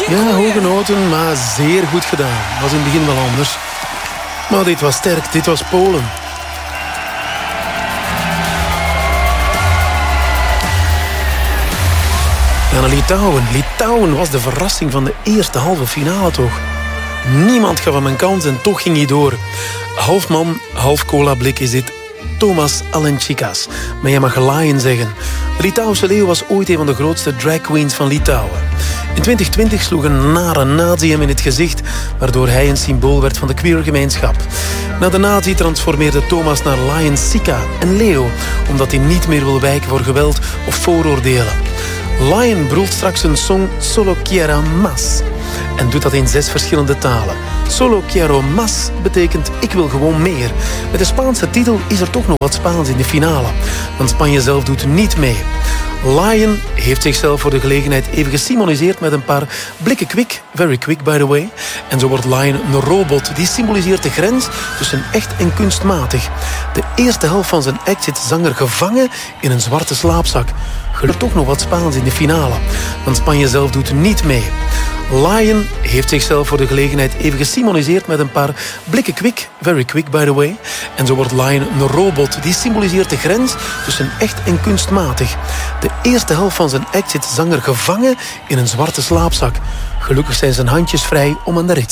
Ja, hoge noten, maar zeer goed gedaan. Was in het begin wel anders. Maar dit was sterk, dit was Polen. Ja, naar Litouwen. Litouwen was de verrassing van de eerste halve finale toch. Niemand gaf hem een kans en toch ging hij door. Half man, half cola blik is dit. Tomas Alenčikas. Maar je mag Lion zeggen. De Litouwse leeuw was ooit een van de grootste drag queens van Litouwen. In 2020 sloeg een nare nazi hem in het gezicht, waardoor hij een symbool werd van de queergemeenschap. Na de nazi transformeerde Tomas naar Lion Sika, een leeuw, omdat hij niet meer wil wijken voor geweld of vooroordelen. Lion brult straks een song Solo Quiero Más en doet dat in 6 verschillende talen. Solo Quiero Más betekent ik wil gewoon meer. Met de Spaanse titel is er toch nog wat Spaans in de finale, want Spanje zelf doet niet mee. Lion heeft zichzelf voor de gelegenheid even gesimoniseerd met een paar blikken kwik, very quick by the way. En zo wordt Lion een robot die symboliseert de grens tussen echt en kunstmatig. De eerste helft van zijn act zit de zanger gevangen in een zwarte slaapzak. Gelukkig toch nog wat Spaans in de finale, want Spanje zelf doet niet mee. Lion heeft zichzelf voor de gelegenheid even gesimoniseerd met een paar blikken kwik, very quick by the way. En zo wordt Lion een robot die symboliseert de grens tussen echt en kunstmatig. De eerste helft van zijn act zit de zanger gevangen in een zwarte slaapzak. Gelukkig zijn zijn handjes vrij om aan de rit